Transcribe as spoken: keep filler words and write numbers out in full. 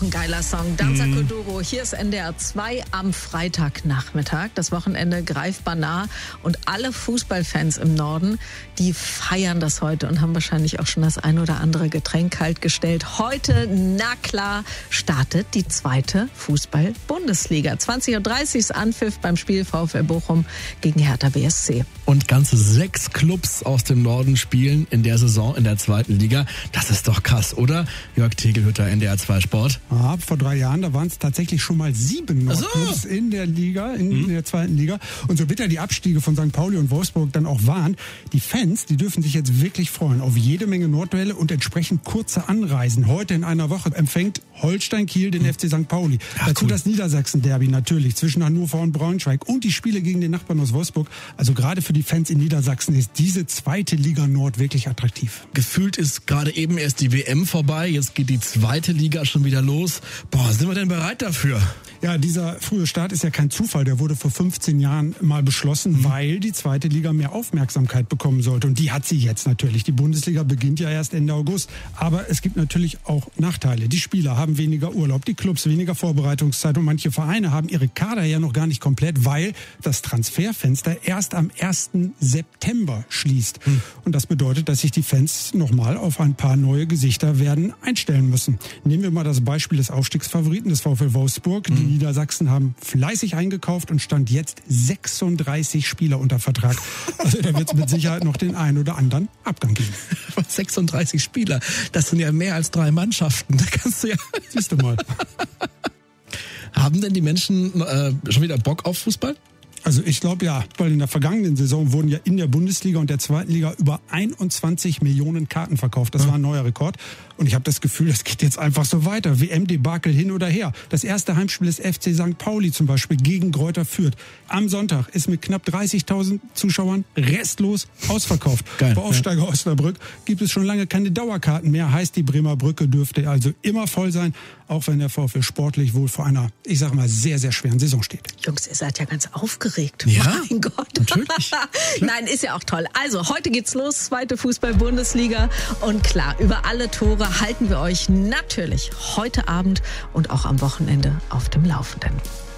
Ein geiler Song, Danza Kuduro. Hier ist N D R zwei am Freitagnachmittag. Das Wochenende greifbar nah und alle Fußballfans im Norden, die feiern das heute und haben wahrscheinlich auch schon das ein oder andere Getränk kalt gestellt. Heute, na klar, startet die zweite Fußball-Bundesliga. zwanzig Uhr dreißig ist Anpfiff beim Spiel VfL Bochum gegen Hertha B S C. Und ganze sechs Clubs aus dem Norden spielen in der Saison in der zweiten Liga. Das ist doch krass, oder? Jörg Tegelhütter, N D R zwei Sport. Ja, vor drei Jahren, da waren es tatsächlich schon mal sieben Nordclubs so. in der Liga, in, mhm. in der zweiten Liga. Und so bitter die Abstiege von Sankt Pauli und Wolfsburg dann auch waren, die Fans, die dürfen sich jetzt wirklich freuen auf jede Menge Nordduelle und entsprechend kurze Anreisen. Heute in einer Woche empfängt Holstein Kiel den mhm. F C Sankt Pauli. Ach, Dazu cool. das Niedersachsen-Derby natürlich zwischen Hannover und Braunschweig und die Spiele gegen den Nachbarn aus Wolfsburg. Also gerade für die Fans in Niedersachsen ist diese zweite Liga Nord wirklich attraktiv. Gefühlt ist gerade eben erst die W M vorbei, jetzt geht die zweite Liga schon wieder los. Boah, sind wir denn bereit dafür? Ja, dieser frühe Start ist ja kein Zufall. Der wurde vor fünfzehn Jahren mal beschlossen, mhm. weil die zweite Liga mehr Aufmerksamkeit bekommen sollte. Und die hat sie jetzt natürlich. Die Bundesliga beginnt ja erst Ende August. Aber es gibt natürlich auch Nachteile. Die Spieler haben weniger Urlaub, die Clubs weniger Vorbereitungszeit und manche Vereine haben ihre Kader ja noch gar nicht komplett, weil das Transferfenster erst am ersten September schließt. Mhm. Und das bedeutet, dass sich die Fans nochmal auf ein paar neue Gesichter werden einstellen müssen. Nehmen wir mal das Beispiel des Aufstiegsfavoriten des VfL Wolfsburg. Mhm. Die Niedersachsen haben fleißig eingekauft und stand jetzt sechsunddreißig Spieler unter Vertrag. Also da wird es mit Sicherheit noch den einen oder anderen Abgang geben. sechsunddreißig Spieler, das sind ja mehr als drei Mannschaften. Da kannst du ja... Siehst du mal. Haben denn die Menschen äh, schon wieder Bock auf Fußball? Also ich glaube ja, weil in der vergangenen Saison wurden ja in der Bundesliga und der zweiten Liga über einundzwanzig Millionen Karten verkauft. Das war ein neuer Rekord. Und ich habe das Gefühl, das geht jetzt einfach so weiter. W M-Debakel hin oder her. Das erste Heimspiel des F C Sankt Pauli zum Beispiel gegen Greuther Fürth. Am Sonntag ist mit knapp dreißigtausend Zuschauern restlos ausverkauft. Geil, Bei Aufsteiger ja. Osnabrück gibt es schon lange keine Dauerkarten mehr. Heißt, die Bremer Brücke dürfte also immer voll sein, auch wenn der VfL sportlich wohl vor einer, ich sag mal, sehr, sehr schweren Saison steht. Jungs, ihr seid ja ganz aufgeregt. Ja, mein Gott. Natürlich. Nein, ist ja auch toll. Also, heute geht's los, zweite Fußball-Bundesliga. Und klar, über alle Tore halten wir euch natürlich heute Abend und auch am Wochenende auf dem Laufenden.